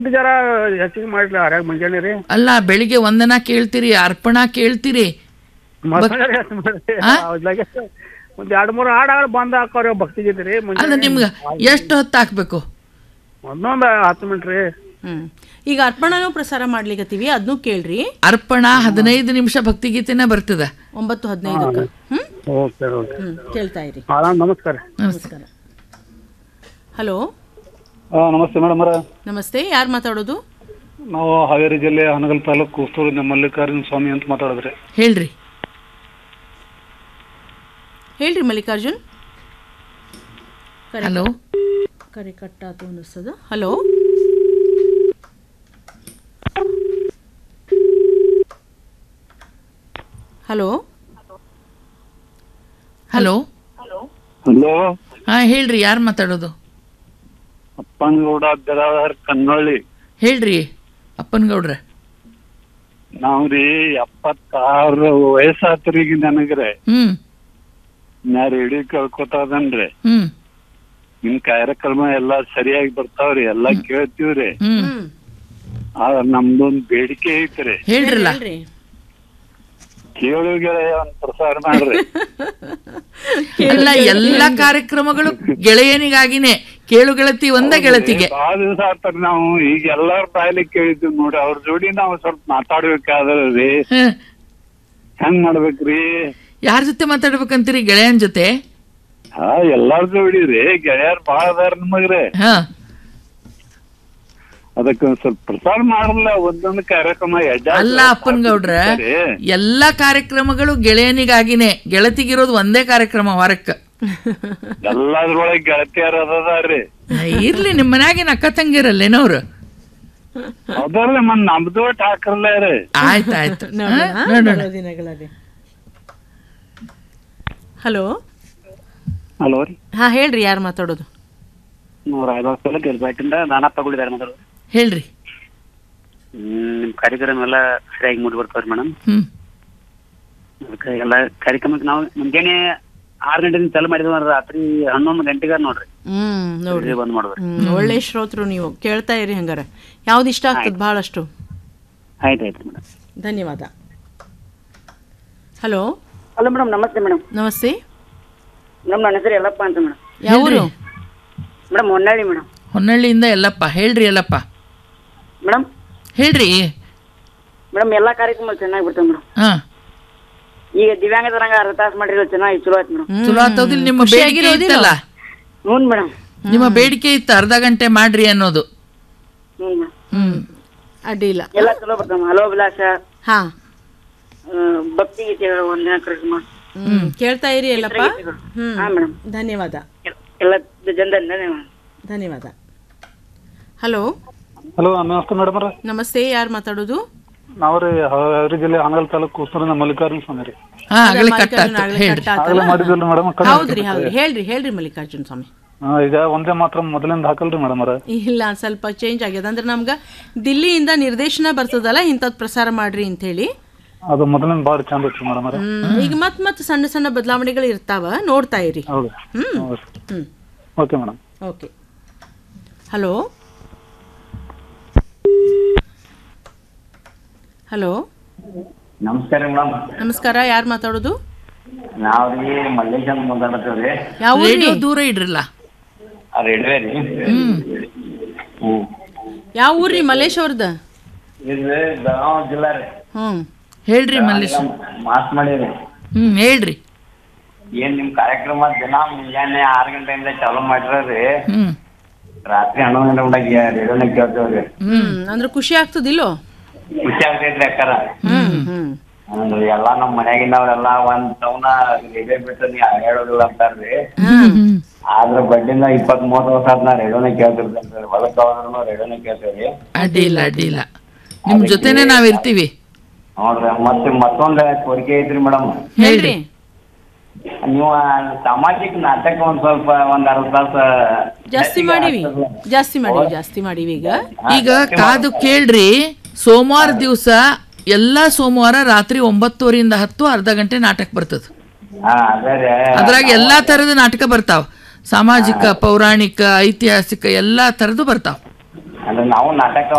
ಜರ ಹೆಚ್ಚಿಗೆ ಮಾಡ್ಲಿ ಆರ್ಯಾಗ ಮುಂಜಾನೆ ರೀ ಅಲ್ಲ ಬೆಳಿಗ್ಗೆ ವಂದನಾ ಕೇಳ್ತೀರಿ, ಅರ್ಪಣಾ ಕೇಳ್ತೀರಿ. ಒಂದ್ 2-3 ಹಾಡು ಬಂದ್ ಹಾಕೋರಿ ಭಕ್ತಿಗೀತೆ ರೀ. ಅಲ್ಲ ನಿಮ್ಗೆ ಎಷ್ಟು ಹೊತ್ತು ಹಾಕ್ಬೇಕು? ಒಂದೊಂದು 10 ಮಿನಿಟ್ ರೀ. ಈಗ ಅರ್ಪಣಾನು ಪ್ರಸಾರ ಮಾಡ್ಲಿಕತ್ತೀವಿ, ಅದನ್ನು ಕೇಳ್ರಿ. ಅರ್ಪಣಾ 15 ನಿಮಿಷ ಭಕ್ತಿಗೀತೆನ ಬರ್ತದ 9:15. ಕೇಳ್ತಾ ಇರಿ. ನಮಸ್ಕಾರ. ನಮಸ್ಕಾರ. ಹಲೋ, ನಮಸ್ತೆ ಮೇಡಮ್. ನಮಸ್ತೆ, ಯಾರು ಮಾತಾಡೋದು? ನಾವು ಹಾವೇರಿ ಜಿಲ್ಲೆ ಹನಗಲ್ ತಾಲೂಕು ಕೂಸ್ತೂರಿನ ಮಲ್ಲಿಕಾರ್ಜುನ ಸ್ವಾಮಿ ಅಂತ ಮಾತಾಡಿದ್ರಿ. ಹೇಳ್ರಿ ಮಲ್ಲಿಕಾರ್ಜುನ್. ಹಲೋ, ಕರೆ ಕಟ್ಟಾತು ಅನ್ನಿಸ್ತದ. ಹಲೋ, ಹಲೋ ಹಲೋ ಹಲೋ, ಹಾ ಹೇಳ್ರಿ, ಯಾರು ಮಾತಾಡೋದು? ಅಪ್ಪನಗೌಡ ಬಿರಾದರ್ ಕನ್ನಳ್ಳಿ. ಹೇಳ್ರಿ ಅಪ್ಪನಗೌಡ್ರ. ನಾವ್ರಿ 76 ವಯಸ್ಸಾತ್ರಿ ನನಗ್ರೆ. ನಾ ರೇಡಿಯೋ ಕೇಳ್ಕೊತಾದನ್ರಿ. ನಿಮ್ ಕಾರ್ಯಕ್ರಮ ಎಲ್ಲಾ ಸರಿಯಾಗಿ ಬರ್ತಾವ್ರಿ, ಎಲ್ಲಾ ಕೇಳ್ತೀವ್ರಿ. ಆದ್ರ ನಮ್ದೊಂದ್ ಬೇಡಿಕೆ ಐತ್ರಿ. ಹೇಳ್ರಲ್ಲ. ಕೇಳುಗೆಳೆಯ ಒಂದ್ ಪ್ರಸಾರ ಮಾಡ್ರಿ. ಎಲ್ಲ ಎಲ್ಲಾ ಕಾರ್ಯಕ್ರಮಗಳು ಗೆಳೆಯನಿಗಾಗಿನೇ, ಕೇಳು ಗೆಳತಿ ಒಂದೇ ಗೆಳತಿಗೆ. ಬಾಳ ದಿವಸ ಆಗ್ತಾರ ನಾವು ಈಗ ಎಲ್ಲಾರ ಬಾಯ್ಲಿ ಕೇಳಿದ್ವಿ ನೋಡಿ. ಅವ್ರ ಜೋಡಿ ನಾವು ಸ್ವಲ್ಪ ಮಾತಾಡ್ಬೇಕಾದ್ರಿ. ಹೆಂಗ್ ಮಾಡ್ಬೇಕ್ರಿ? ಯಾರ ಜೊತೆ ಮಾತಾಡ್ಬೇಕಂತೀರಿ? ಗೆಳೆಯನ್ ಜೊತೆ? ಎಲ್ಲಾರ ಜೋಡಿ ರೀ, ಗೆಳೆಯರ್ ಬಾಳ ಅದಾರ ನಮಗ್ರೆ. ಅದಕ್ಕೆ ಸ್ವಲ್ಪ ಪ್ರಸಾರ ಮಾಡಲ್ಲ ಒಂದೊಂದು ಕಾರ್ಯಕ್ರಮ. ಅಲ್ಲ ಅಪ್ಪನಗೌಡ್ರ, ಎಲ್ಲಾ ಕಾರ್ಯಕ್ರಮಗಳು ಗೆಳೆಯನಿಗಾಗಿನೇ, ಗೆಳತಿಗಿರೋದು ಒಂದೇ ಕಾರ್ಯಕ್ರಮ ವಾರಕ್ಕ. ಎಲ್ಲದ್ರೊಳಗೆ ಗೆಳತಿಯರ್ ಅದದಾರ್ರಿ. ಇರ್ಲಿ, ನಿಮ್ ಮನ್ಯಾಗಿನ ಅಕ್ಕ ತಂಗಿರಲ್ಲೇನವ್ರು? ಅದರ್ಲಿ ಮನ್ ನಮ್ದು ಒಟ್ಟು ಹಾಕರ್ಲೇ ರೀ. ಆಯ್ತಾಯ್ತು, ದಿನಗಳಲ್ಲಿ. ಹಲೋ ಹಲೋ ರೀ. ಹಾ ಹೇಳ್ರಿ, ಯಾರು ಮಾತಾಡೋದು? ನಾನಪ್ಪ ಗುಳಿದಾರ ಮಾತಾಡೋದು. ಹೇಳ್ರಿ. ನಿಮ್ ಕಾರ್ಯಕ್ರಮ ಎಲ್ಲ ಸರಿಯಾಗಿ ಮೂಡಿ ಬರ್ತಾವ್ರಿ ಮೇಡಮ್. ಅದಕ್ಕೆ ಎಲ್ಲ ಕಾರ್ಯಕ್ರಮಕ್ಕೆ ನಾವು ಮುಂಜಾನೆ 6 ಗಂಟೆಯಿಂದ ಚಾಲು ಮಾಡಿದ್ವಿ, ರಾತ್ರಿ 11 ಗಂಟೆಗಾರ ನೋಡ್ರಿ. ನೋಡ್ರಿ, ಬಂದ್ ಮಾಡಿದ್ರಿ. ಒಳ್ಳೆ ಶ್ರೋತೃ ನೀವು, ಕೇಳ್ತಾ ಇರಿ ಹಂಗಾರ. ಯಾವ್ದು ಇಷ್ಟ ಆಗ್ತದ ಬಹಳಷ್ಟು? ಆಯ್ತಾಯ್ತು ಮೇಡಮ್, ಧನ್ಯವಾದ. ಹಲೋ ಹಲೋ ಮೇಡಮ್, ನಮಸ್ತೆ ಮೇಡಮ್. ನಮಸ್ತೆ ಮೇಡಮ್, ನನ್ನ ಹೆಸರು ಯಲ್ಲಪ್ಪ ಅಂತ madam. ಯಾವ್ರು? Madam Honnalli madam. ಹೊನ್ನಳ್ಳಿಯಿಂದ Yallappa. ಹೇಳ್ರಿ ಯಲ್ಲಪ್ಪ. ಮೇಡಮ್ ಹೇಳ್ರಿ ಮೇಡಮ್, ಎಲ್ಲಾ ಕಾರ್ಯಕ್ರಮ ಚೆನ್ನಾಗಿ ಬರ್ತವೆ ಮೇಡಮ್. ಈಗ ದಿವ್ಯಾಂಗ ತರಂಗ ಅರ್ಧ ತಾಸು ಮಾಡಿರೋ ಚೆನ್ನಾಗಿ ಚಲೋ ಆಯ್ತು ಮೇಡಮ್. ಚಲೋ ಆತದಿಲ್ಲ? ನಿಮ್ಮ ಬೇಡಿಕೆ ಇತ್ತಲ್ಲ? ಹ್ಞೂ ಮೇಡಮ್, ನಿಮ್ಮ ಬೇಡಿಕೆ ಇತ್ತು ಅರ್ಧ ಗಂಟೆ ಮಾಡ್ರಿ ಅನ್ನೋದು. ಹ್ಞೂ ಮೇಡಮ್, ಅಡ್ಡಿಲ್ಲ, ಎಲ್ಲ ಚಲೋ ಬರ್ತವೆ. ಹಲೋ ವಿಲಾಸ, ಹಾ, ಭಕ್ತಿ ಗೀತೆಗಳು, ಒಂದಿನ ಕಾರ್ಯಕ್ರಮ ಕೇಳ್ತಾ ಇರಿ ಎಲ್ಲಪ್ಪ. ಹಾ ಮೇಡಮ್, ಧನ್ಯವಾದ. ಎಲ್ಲ ಜನರಿಂದ ಧನ್ಯವಾದ. ಹಲೋ ಹಲೋ, ನಮಸ್ತೆ ಮೇಡಮ್. ನಮಸ್ತೆ, ಯಾರು ಮಾತಾಡೋದು? ನಾವ್ರಿ ಹಾವೇರಿ ಜಿಲ್ಲೆ ಹಾನಗಲ್ ತಾಲೂಕು ಕೂಸ್ತೂರಿನ ಮಲ್ಲಿಕಾರ್ಜುನ ಸ್ವಾಮಿ ರೀ. ಮಾಡಿದ್ವಲ್ರಿ ಮೇಡಮ್? ಹೌದ್ರಿ ಹೌದ್ರಿ, ಹೇಳ್ರಿ ಮಲ್ಲಿಕಾರ್ಜುನ ಸ್ವಾಮಿ. ಈಗ ಒಂದೇ ಮಾತ್ರ ಮೊದಲಿಂದ ಹಾಕಲ್ರಿ ಮೇಡಮ್? ಇಲ್ಲ, ಸ್ವಲ್ಪ ಚೇಂಜ್ ಆಗ್ಯದ. ಅಂದ್ರೆ ನಮ್ಗ ದಿಲ್ಲಿಯಿಂದ ನಿರ್ದೇಶನ ಬರ್ತದಲ್ಲ, ಇಂಥದ್ ಪ್ರಸಾರ ಮಾಡ್ರಿ ಅಂತ ಹೇಳಿ. ಅದು ಮೊದಲಿಂದ ಬಾಳ ಚಂದ ಇತ್ತು ಮೇಡಮ್. ಈಗ ಮತ್ ಸಣ್ಣ ಸಣ್ಣ ಬದಲಾವಣೆಗಳು ಇರ್ತಾವ, ನೋಡ್ತಾ ಇರಿ. Okay madam. Okay. Hello hello, ನಮಸ್ಕಾರ ಮೇಡಮ್. ನಮಸ್ಕಾರ, ಯಾರು ಮಾತಾಡೋದು? ನಾವ್ರಿ ಮಲ್ಲೇಶ್ ಅಂತ ಮಾತಾಡ್ತೇವ್ರಿ. ಯಾವ ರೇಡಿಯೋ ದೂರ ಇಡ್ರಲ್ಲ. ರೇಡಿಯೋ ರೀ. ಯಾವ ಊರ್ರಿ ಮಲ್ಲೇಶ್ ಅವ್ರದ? ಇದು ಬೆಳಗಾವಿ ಜಿಲ್ಲಾ ರೀ. ಹೇಳ್ರಿ ಮಲ್ಲೇಶ್. ಮಾತ್ ಮಾಡಿರಿ. ಹೇಳ್ರಿ. ಏನ್ ನಿಮ್ ಕಾರ್ಯಕ್ರಮ ದಿನ ಮುಂಜಾನೆ 6 ಗಂಟೆಯಿಂದ ಚಾಲು ಮಾಡಿರ್ರಿ, ರಾತ್ರಿ 11 ಗಂಟೆ ಮಟ್ಟ ರೇಡಿಯೋನ ಕೇಳ್ತೇವ್ರಿ. ಅಂದ್ರೆ ಖುಷಿ ಆಗ್ತದಿಲ್ಲೋ? ಖುಷಿ ಆಗ್ತೈತ್ರಿ ಅಕ್ಕಾರ. ಎಲ್ಲಾ ನಮ್ ಮನ್ಯಾಗಿನವ್ರೆಲ್ಲ ಒಂದ್ ಟೌನ ರೇಡಿಯೋ ಬಿಟ್ಟು ನೀ ಹೇಳೋದಿಲ್ಲ ಅಂತಾರ್ರಿ. ಆದ್ರ ಬಡ್ಡಿನ 20-30 ವರ್ಷ ಆದ್ ನಾ ರೇಡಿಯೋನ ಕೇಳ್ತಿರ್ತೇನ್ರಿ. ಹೊಲಕ್ ಹೋದ್ರೂ ರೇಡಿಯೋನ ಕೇಳ್ತೇವ್ರಿ. ಅಡ್ಡಿಲ್ಲ, ನಿಮ್ ಜೊತೆನೆ ನಾವ್ ಇರ್ತೀವಿ ನೋಡ್ರಿ. ಮತ್ತೊಂದ್ ಕೋರಿಕೆ ಐತ್ರಿ ಮೇಡಮ್. ಹೇಳ್ರಿ. ನೀವು ಸಾಮಾಜಿಕ ನಾಟಕ ಒಂದ್ ಸ್ವಲ್ಪ 1/2 ತಾಸ ಜಾಸ್ತಿ ಮಾಡಿವಿ. ಈಗ ಕಾದು ಕೇಳ್ರಿ. ಸೋಮವಾರ ದಿವಸ ಎಲ್ಲಾ ಸೋಮವಾರ ರಾತ್ರಿ 9:30 10 ಅರ್ಧ ಗಂಟೆ ನಾಟಕ ಬರ್ತದ. ಅದ್ರಾಗ ಎಲ್ಲಾ ತರದ ನಾಟಕ ಬರ್ತಾವ. ಸಾಮಾಜಿಕ, ಪೌರಾಣಿಕ, ಐತಿಹಾಸಿಕ ಎಲ್ಲಾ ತರದ್ದು ಬರ್ತಾವ. ಅಂದ್ರೆ ನಾವು ನಾಟಕ